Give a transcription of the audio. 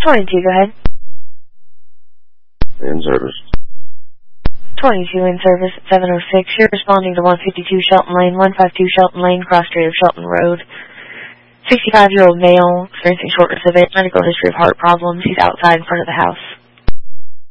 22, go ahead. In service. 22 in service at 706. You're responding to 152 Shelton Lane, 152 Shelton Lane, cross street of Shelton Road. 65-year-old male, experiencing shortness of air, medical history of heart problems. He's outside in front of the house.